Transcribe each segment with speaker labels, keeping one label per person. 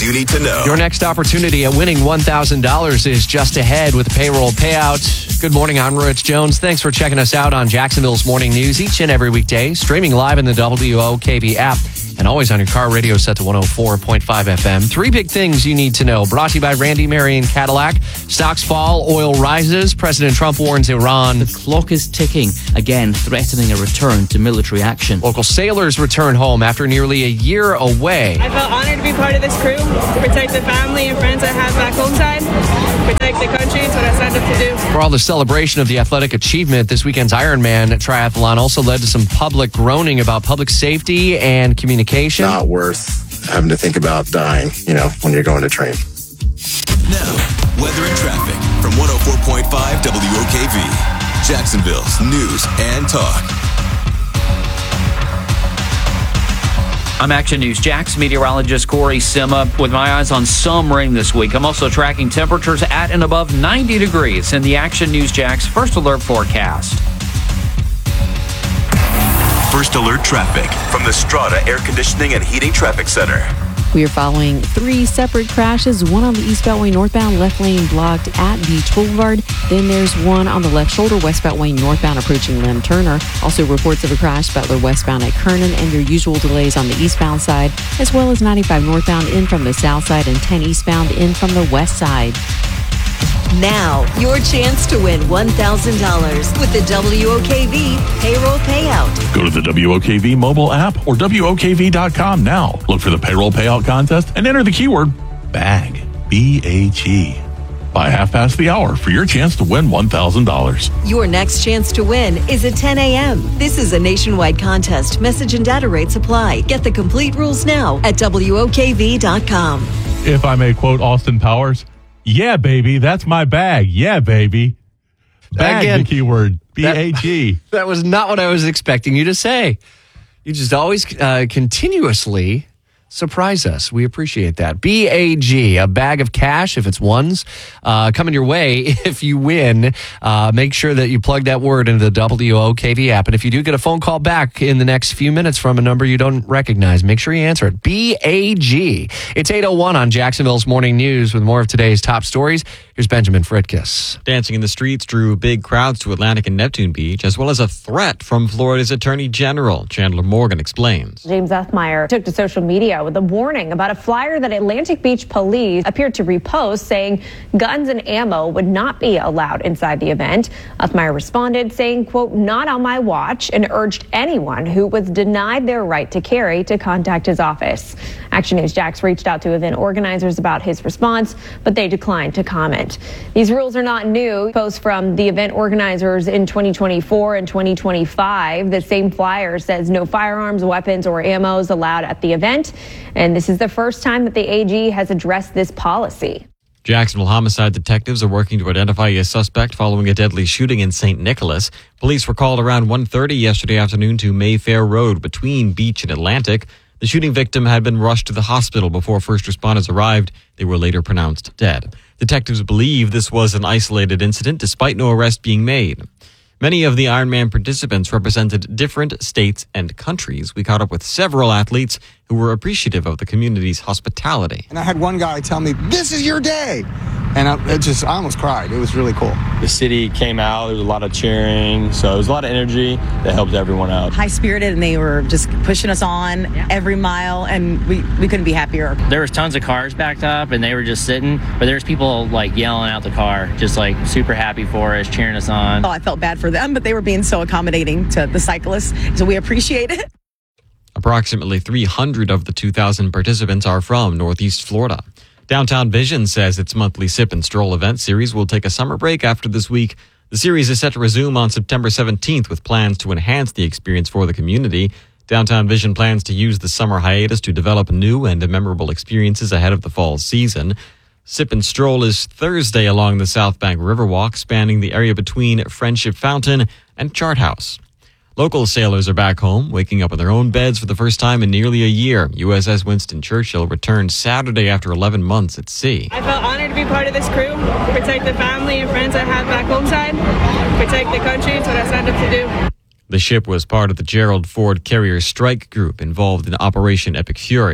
Speaker 1: you need to know.
Speaker 2: Your next opportunity at winning $1,000 is just ahead with the payroll payout. Good morning, I'm Rich Jones. Thanks for checking us out on Jacksonville's Morning News each and every weekday, streaming live in the WOKV app and always on your car radio set to 104.5 FM. Three big things you need to know. Brought to you by Randy Marion Cadillac. Stocks fall, oil rises. President Trump warns Iran.
Speaker 3: The clock is ticking, again threatening a return to military action.
Speaker 2: Local sailors return home after nearly a year away.
Speaker 4: I felt honored to be part of this crew, protect the family and friends I have back home side, protect the country. It's what I signed up to do.
Speaker 2: For all the celebration of the athletic achievement, this weekend's Ironman triathlon also led to some public groaning about public safety and communication.
Speaker 5: Not worth having to think about dying, when you're going to train.
Speaker 1: Now, weather and traffic from 104.5 WOKV, Jacksonville's news and talk.
Speaker 3: I'm Action News Jax meteorologist Corey Sima with my eyes on some rain this week. I'm also tracking temperatures at and above 90 degrees in the Action News Jax First Alert forecast.
Speaker 1: First Alert traffic from the Strata Air Conditioning and Heating Traffic Center.
Speaker 6: We are following three separate crashes, one on the East Beltway northbound, left lane blocked at Beach Boulevard. Then there's one on the left shoulder, West Beltway northbound approaching Lem Turner. Also reports of a crash, Butler westbound at Kernan, and your usual delays on the eastbound side, as well as 95 northbound in from the south side and 10 eastbound in from the west side.
Speaker 7: Now, your chance to win $1,000 with the WOKV payroll payout.
Speaker 8: Go to the WOKV mobile app or WOKV.com now. Look for the payroll payout contest and enter the keyword BAG, B-A-G. By 1:30 for your chance to win $1,000.
Speaker 7: Your next chance to win is at 10 a.m. This is a nationwide contest. Message and data rates apply. Get the complete rules now at WOKV.com.
Speaker 8: If I may quote Austin Powers, yeah, baby, that's my bag. Yeah, baby. Bag,
Speaker 2: Again,
Speaker 8: the keyword, B-A-G.
Speaker 2: That was not what I was expecting you to say. You just always continuously surprise us. We appreciate that. BAG, a bag of cash if it's ones. Coming your way if you win. Make sure that you plug that word into the WOKV app. And if you do get a phone call back in the next few minutes from a number you don't recognize, make sure you answer it. BAG. It's 8:01 on Jacksonville's Morning News with more of today's top stories. Here's Benjamin Fritkiss.
Speaker 9: Dancing in the streets drew big crowds to Atlantic and Neptune Beach, as well as a threat from Florida's Attorney General. Chandler Morgan explains.
Speaker 10: James Uthmeyer took to social media with a warning about a flyer that Atlantic Beach police appeared to repost saying guns and ammo would not be allowed inside the event. Uthmeyer responded saying, quote, not on my watch, and urged anyone who was denied their right to carry to contact his office. Action News Jax reached out to event organizers about his response, but they declined to comment. These rules are not new. Posts from the event organizers in 2024 and 2025. The same flyer says no firearms, weapons, or ammos allowed at the event. And this is the first time that the AG has addressed this policy.
Speaker 9: Jacksonville homicide detectives are working to identify a suspect following a deadly shooting in St. Nicholas. Police were called around 1:30 yesterday afternoon to Mayfair Road between Beach and Atlantic. The shooting victim had been rushed to the hospital before first responders arrived. They were later pronounced dead. Detectives believe this was an isolated incident despite no arrest being made. Many of the Ironman participants represented different states and countries. We caught up with several athletes who were appreciative of the community's hospitality.
Speaker 11: And I had one guy tell me, this is your day. And I almost cried. It was really cool.
Speaker 12: The city came out. There was a lot of cheering. So it was a lot of energy that helped everyone out.
Speaker 13: High-spirited, and they were just pushing us on every mile, and we couldn't be happier.
Speaker 14: There was tons of cars backed up, and they were just sitting. But there's people, yelling out the car, just, super happy for us, cheering us on.
Speaker 13: Oh, I felt bad for them, but they were being so accommodating to the cyclists, so we appreciate it.
Speaker 9: Approximately 300 of the 2,000 participants are from Northeast Florida. Downtown Vision says its monthly Sip and Stroll event series will take a summer break after this week. The series is set to resume on September 17th with plans to enhance the experience for the community. Downtown Vision plans to use the summer hiatus to develop new and memorable experiences ahead of the fall season. Sip and Stroll is Thursday along the South Bank Riverwalk, spanning the area between Friendship Fountain and Chart House. Local sailors are back home, waking up in their own beds for the first time in nearly a year. USS Winston Churchill returned Saturday after 11 months at sea.
Speaker 4: I felt honored to be part of this crew, protect the family and friends I have back home side, protect the country. It's what I signed up to do.
Speaker 9: The ship was part of the Gerald Ford Carrier Strike Group involved in Operation Epic Fury.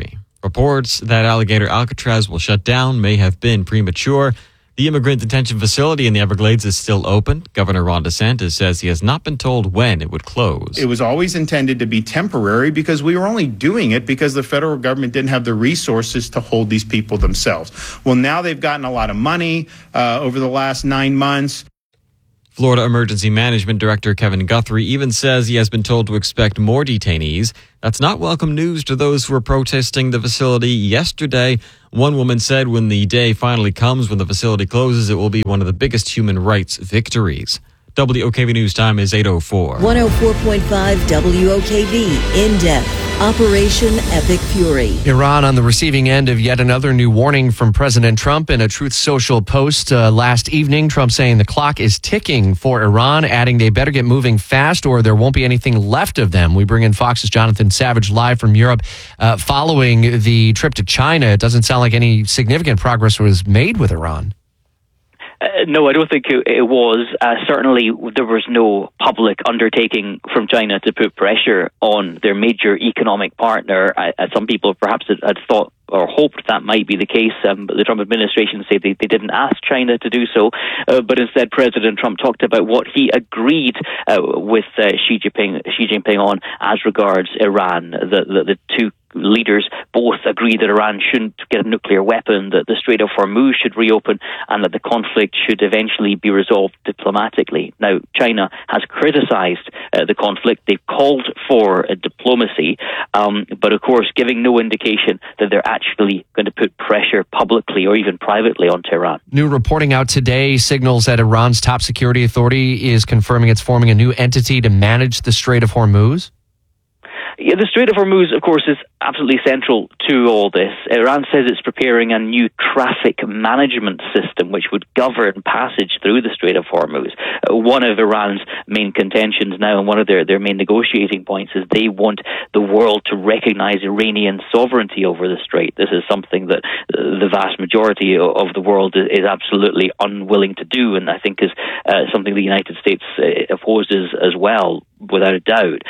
Speaker 9: Reports that Alligator Alcatraz will shut down may have been premature. The immigrant detention facility in the Everglades is still open. Governor Ron DeSantis says he has not been told when it would close.
Speaker 15: It was always intended to be temporary because we were only doing it because the federal government didn't have the resources to hold these people themselves. Well, now they've gotten a lot of money over the last 9 months.
Speaker 9: Florida Emergency Management Director Kevin Guthrie even says he has been told to expect more detainees. That's not welcome news to those who were protesting the facility yesterday. One woman said when the day finally comes, when the facility closes, it will be one of the biggest human rights victories. WOKV News Time is 8:04.
Speaker 7: 104.5 WOKV, in-depth, Operation Epic Fury.
Speaker 2: Iran on the receiving end of yet another new warning from President Trump in a Truth Social post last evening. Trump saying the clock is ticking for Iran, adding they better get moving fast or there won't be anything left of them. We bring in Fox's Jonathan Savage live from Europe. Following the trip to China, it doesn't sound like any significant progress was made with Iran.
Speaker 16: No, I don't think it was. Certainly, there was no public undertaking from China to put pressure on their major economic partner. Some people perhaps had thought or hoped that might be the case, but the Trump administration said they didn't ask China to do so. But instead, President Trump talked about what he agreed with Xi Jinping on as regards Iran. The two leaders both agreed that Iran shouldn't get a nuclear weapon, that the Strait of Hormuz should reopen, and that the conflict should eventually be resolved diplomatically. Now, China has criticized the conflict. They've called for diplomacy, but of course, giving no indication that they're actually going to put pressure publicly or even privately on Tehran.
Speaker 2: New reporting out today signals that Iran's top security authority is confirming it's forming a new entity to manage the Strait of Hormuz.
Speaker 16: Yeah, the Strait of Hormuz, of course, is absolutely central to all this. Iran says it's preparing a new traffic management system which would govern passage through the Strait of Hormuz. One of Iran's main contentions now, and one of their main negotiating points, is they want the world to recognize Iranian sovereignty over the strait. This is something that the vast majority of the world is absolutely unwilling to do, and I think is something the United States opposes as well, without a doubt.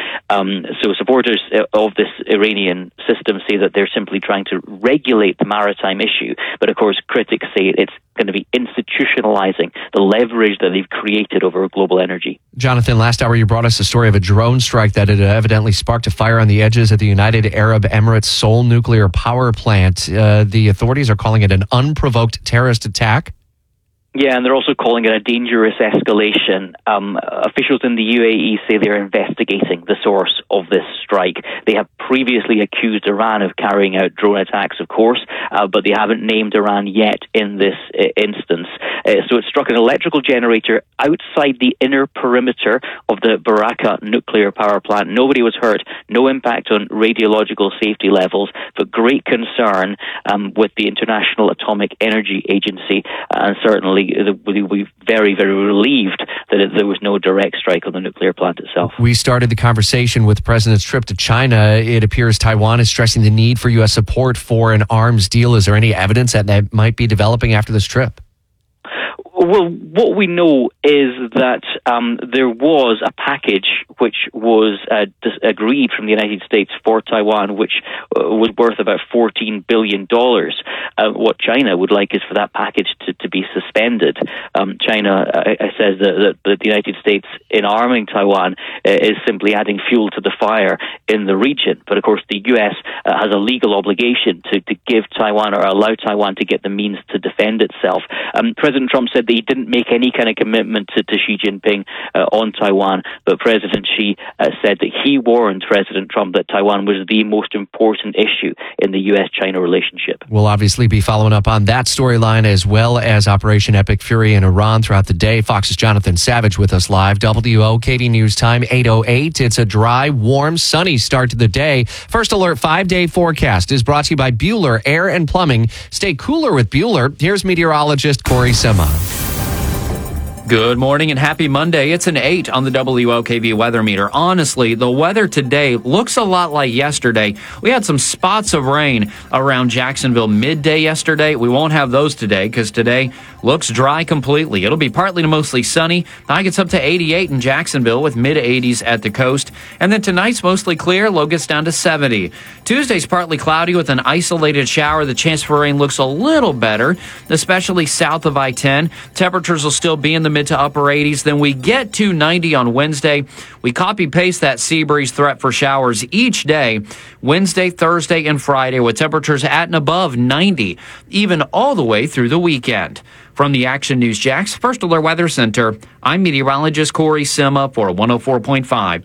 Speaker 16: So supporters of this Iranian system say that they're simply trying to regulate the maritime issue, but of course critics say it's going to be institutionalizing the leverage that they've created over global energy.
Speaker 2: Jonathan, last hour you brought us a story of a drone strike that had evidently sparked a fire on the edges at the United Arab Emirates Seoul nuclear power plant. The authorities are calling it an unprovoked terrorist attack.
Speaker 16: Yeah, and they're also calling it a dangerous escalation. Officials in the UAE say they're investigating the source of this strike. They have previously accused Iran of carrying out drone attacks, of course, but they haven't named Iran yet in this instance. So it struck an electrical generator outside the inner perimeter of the Barakah nuclear power plant. Nobody was hurt, no impact on radiological safety levels, but great concern with the International Atomic Energy Agency, and certainly we're very, very relieved that there was no direct strike on the nuclear plant itself.
Speaker 2: We started the conversation with the president's trip to China. It appears Taiwan is stressing the need for U.S. support for an arms deal. Is there any evidence that might be developing after this trip?
Speaker 16: Well, what we know is that there was a package which was agreed from the United States for Taiwan, which was worth about $14 billion. What China would like is for that package to be suspended. China says that the United States, in arming Taiwan, is simply adding fuel to the fire in the region. But of course, the U.S. has a legal obligation to give Taiwan, or allow Taiwan to get the means to defend itself. President Trump said that he didn't make any kind of commitment to Xi Jinping on Taiwan, but President Xi said that he warned President Trump that Taiwan was the most important issue in the U.S.-China relationship.
Speaker 2: We'll obviously be following up on that storyline as well as Operation Epic Fury in Iran throughout the day. Fox's Jonathan Savage with us live. WOKV News Time 8:08. It's a dry, warm, sunny start to the day. First Alert 5-day forecast is brought to you by Bueller Air and Plumbing. Stay cooler with Bueller. Here's meteorologist Corey Sima.
Speaker 3: Good morning and happy Monday. It's an 8 on the WOKV weather meter. Honestly, the weather today looks a lot like yesterday. We had some spots of rain around Jacksonville midday yesterday. We won't have those today because today looks dry completely. It'll be partly to mostly sunny. High gets up to 88 in Jacksonville with mid-80s at the coast. And then tonight's mostly clear. Low gets down to 70. Tuesday's partly cloudy with an isolated shower. The chance for rain looks a little better, especially south of I-10. Temperatures will still be in the mid to upper 80s. Then we get to 90 on Wednesday. We copy paste that sea breeze threat for showers each day, Wednesday, Thursday, and Friday, with temperatures at and above 90, even all the way through the weekend. From the Action News Jax First Alert Weather Center, I'm meteorologist Corey Sima for 104.5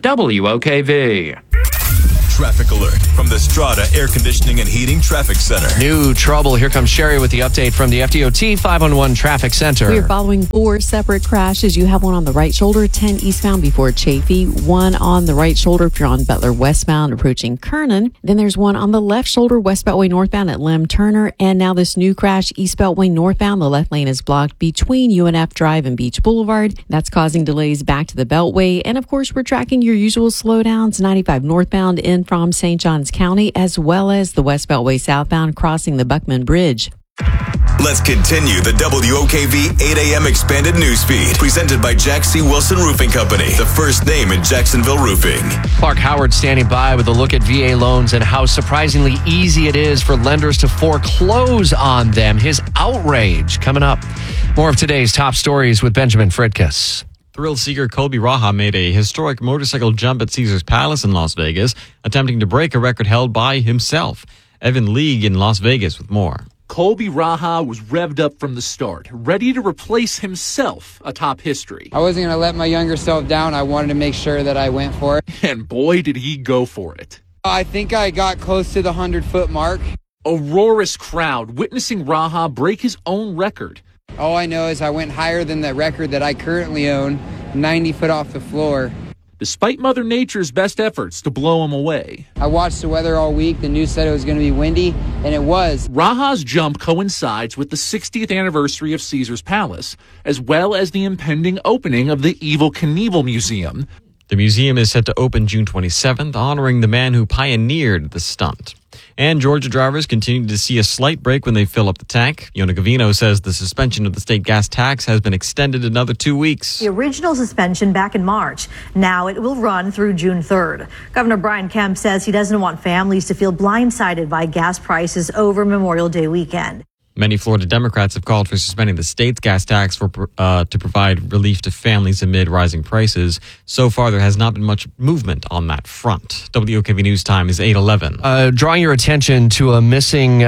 Speaker 3: WOKV.
Speaker 1: Traffic alert from the Strata Air Conditioning and Heating Traffic Center.
Speaker 2: New trouble. Here comes Sherry with the update from the FDOT 511 Traffic Center.
Speaker 6: We are following 4 separate crashes. You have one on the right shoulder, 10 eastbound before Chafee, one on the right shoulder if you're on Butler westbound approaching Kernan. Then there's one on the left shoulder, West Beltway northbound at Lem Turner. And now this new crash, East Beltway northbound. The left lane is blocked between UNF Drive and Beach Boulevard. That's causing delays back to the Beltway. And of course, we're tracking your usual slowdowns, 95 northbound in from St. Johns County, as well as the West Beltway southbound crossing the Buckman Bridge.
Speaker 1: Let's continue the WOKV 8 a.m. expanded news feed, presented by Jack C. Wilson Roofing Company, the first name in Jacksonville roofing.
Speaker 2: Clark Howard standing by with a look at VA loans and how surprisingly easy it is for lenders to foreclose on them. His outrage coming up. More of today's top stories with Benjamin Fritkus.
Speaker 9: Thrill seeker Colby Raha made a historic motorcycle jump at Caesars Palace in Las Vegas, attempting to break a record held by himself. Evan League in Las Vegas with more.
Speaker 17: Colby Raha was revved up from the start, ready to replace himself atop history.
Speaker 18: I wasn't going to let my younger self down. I wanted to make sure that I went for it.
Speaker 17: And boy, did he go for it.
Speaker 18: I think I got close to the 100-foot mark.
Speaker 17: A roarous crowd witnessing Raha break his own record.
Speaker 18: All I know is I went higher than the record that I currently own, 90 foot off the floor.
Speaker 17: Despite Mother Nature's best efforts to blow him away.
Speaker 18: I watched the weather all week. The news said it was going to be windy, and it was.
Speaker 17: Raha's jump coincides with the 60th anniversary of Caesars Palace, as well as the impending opening of the Evel Knievel Museum.
Speaker 9: The museum is set to open June 27th, honoring the man who pioneered the stunt. And Georgia drivers continue to see a slight break when they fill up the tank. Yona Gavino says the suspension of the state gas tax has been extended another 2 weeks.
Speaker 19: The original suspension back in March. Now it will run through June 3rd. Governor Brian Kemp says he doesn't want families to feel blindsided by gas prices over Memorial Day weekend.
Speaker 9: Many Florida Democrats have called for suspending the state's gas tax to provide relief to families amid rising prices. So far, there has not been much movement on that front. WOKV News Time is 8:11.
Speaker 2: Drawing your attention to a missing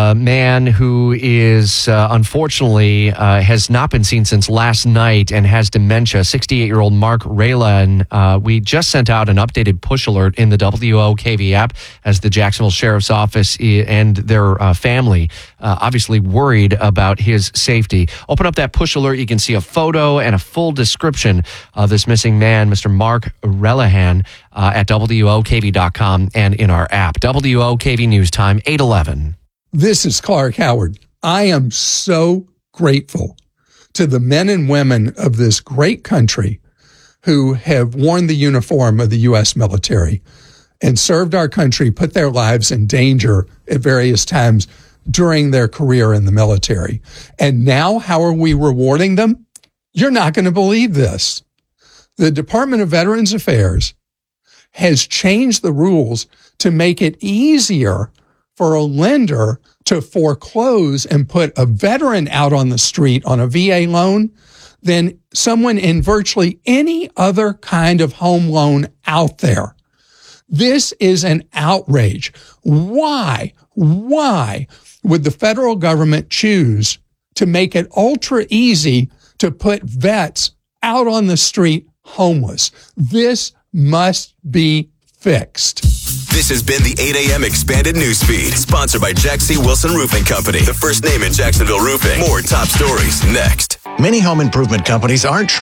Speaker 2: man who is unfortunately has not been seen since last night and has dementia. 68-year-old Mark Raylan. We just sent out an updated push alert in the WOKV app as the Jacksonville Sheriff's Office and their family obviously worried about his safety. Open up that push alert. You can see a photo and a full description of this missing man, Mr. Mark Relihan, at WOKV.com and in our app. WOKV News Time, 8:11.
Speaker 20: This is Clark Howard. I am so grateful to the men and women of this great country who have worn the uniform of the U.S. military and served our country, put their lives in danger at various times during their career in the military. And now, how are we rewarding them? You're not going to believe this. The Department of Veterans Affairs has changed the rules to make it easier for a lender to foreclose and put a veteran out on the street on a VA loan than someone in virtually any other kind of home loan out there. This is an outrage. Why would the federal government choose to make it ultra easy to put vets out on the street homeless? This must be fixed.
Speaker 1: This has been the 8 a.m. expanded news feed, sponsored by Jack C. Wilson Roofing Company, the first name in Jacksonville roofing. More top stories next.
Speaker 5: Many home improvement companies aren't